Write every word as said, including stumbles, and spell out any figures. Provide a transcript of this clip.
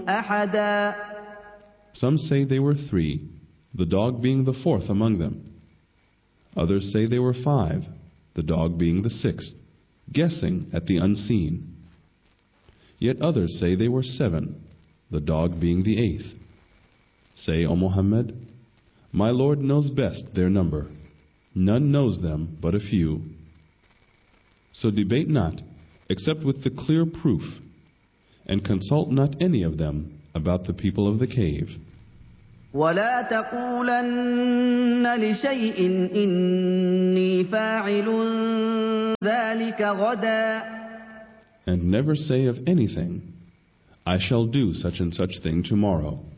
أحدا. Some say they were three, the dog being the fourth among them. Others say they were five, the dog being the sixth, guessing at the unseen. Yet others say they were seven, the dog being the eighth. Say, O Muhammad, my Lord knows best their number. None knows them but a few. So debate not, except with the clear proof, and consult not any of them about the people of the cave. ولا تقولن لشيء إني فاعل ذلك غدا. And never say of anything, I shall do such and such thing tomorrow.